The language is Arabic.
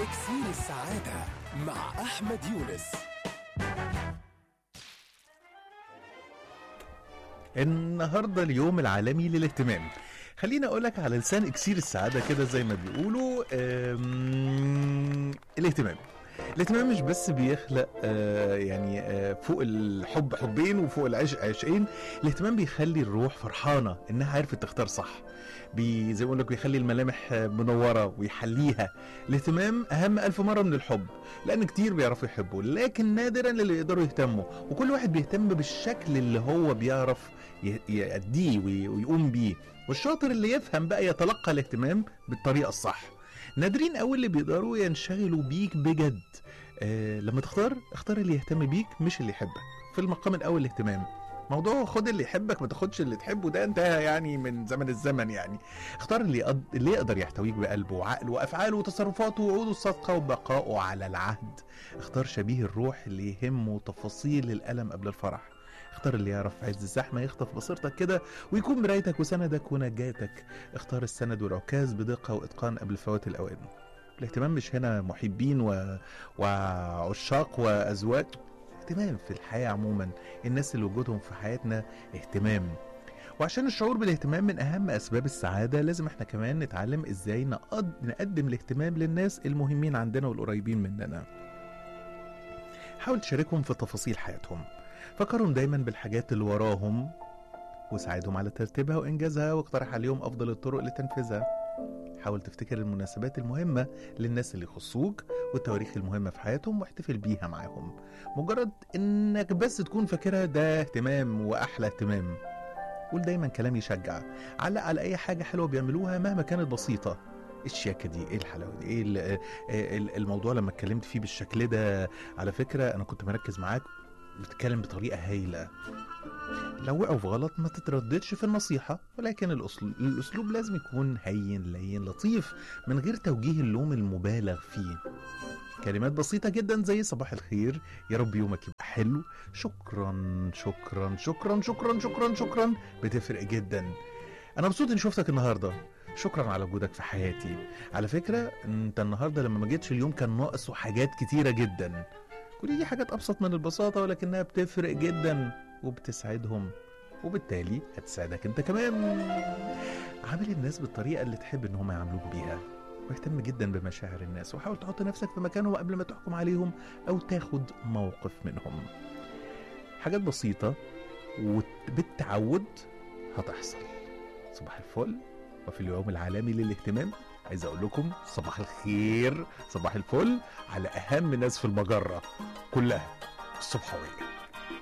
إكسير السعادة مع أحمد يونس. النهاردة اليوم العالمي للاهتمام. خليني أقولك على لسان إكسير السعادة كده زي ما بيقولوا الاهتمام مش بس بيخلق فوق الحب حبين وفوق العشق عشقين. الاهتمام بيخلي الروح فرحانة انها عرفت تختار صح، زي ما بقولك بيخلي الملامح منورة ويحليها. الاهتمام اهم 1000 مرة من الحب، لان كتير بيعرفوا يحبوا لكن نادرا اللي يقدروا يهتموا، وكل واحد بيهتم بالشكل اللي هو بيعرف يأديه ويقوم بيه، والشاطر اللي يفهم بقى يتلقى الاهتمام بالطريقة الصح. نادرين قوي اللي بيقدروا ينشغلوا بيك بجد. لما اختار اللي يهتم بيك مش اللي يحبك. في المقام الاول الاهتمام، موضوع خد اللي يحبك ما تاخدش اللي تحبه، ده انتهى يعني من زمن الزمن. يعني اختار اللي يقدر يحتويك بقلبه وعقله وافعاله وتصرفاته ووعوده الصادقه وبقائه على العهد. اختار شبيه الروح اللي يهمه تفاصيل الالم قبل الفرح. اختار اللي يعرف في عز الزحمه يخطف بصيرتك كده ويكون مرايتك وسندك ونجاتك. اختار السند والعكاز بدقه واتقان قبل فوات الاوان. الاهتمام مش هنا محبين وعشاق وازواج. اهتمام في الحياه عموما، الناس اللي وجودهم في حياتنا اهتمام. وعشان الشعور بالاهتمام من اهم اسباب السعاده، لازم احنا كمان نتعلم ازاي نقدم الاهتمام للناس المهمين عندنا والقريبين مننا. حاول تشاركهم في تفاصيل حياتهم، فكرهم دايما بالحاجات اللي وراهم وساعدهم على ترتيبها وإنجازها، واقترح عليهم أفضل الطرق لتنفيذها. حاول تفتكر المناسبات المهمة للناس اللي يخصوك والتواريخ المهمة في حياتهم واحتفل بيها معاهم. مجرد إنك بس تكون فاكرها ده اهتمام، وأحلى اهتمام. قول دايما كلام يشجع، علق على أي حاجة حلوة بيعملوها مهما كانت بسيطة. الشياكة دي، ايه الحلاوة دي، ايه الموضوع لما اتكلمت فيه بالشكل ده. على فكرة أنا كنت مركز معاك، بتتكلم بطريقة هايلة. لو وقعوا في غلط ما تترددش في النصيحة، ولكن الأسلوب لازم يكون هين لين لطيف من غير توجيه اللوم المبالغ فيه. كلمات بسيطة جدا زي صباح الخير، يا رب يومك يبقى حلو، شكرا شكرا شكرا شكرا شكرا شكرا، بتفرق جدا. أنا مبسوط إني شفتك النهاردة، شكرا على وجودك في حياتي. على فكرة أنت النهاردة لما ما جيتش اليوم كان ناقصه حاجات كتيرة جدا. كل دي حاجات أبسط من البساطة ولكنها بتفرق جدا وبتسعدهم، وبالتالي هتساعدك انت كمان. عامل الناس بالطريقة اللي تحب ان هم يعاملوك بيها، واهتم جدا بمشاعر الناس، وحاول تحط نفسك في مكانهم قبل ما تحكم عليهم او تاخد موقف منهم. حاجات بسيطة وبالتعود هتحصل. صباح الفل، وفي اليوم العالمي للاهتمام عايز اقول لكم صباح الخير، صباح الفل على اهم ناس في المجرة كلها، الصبحوية.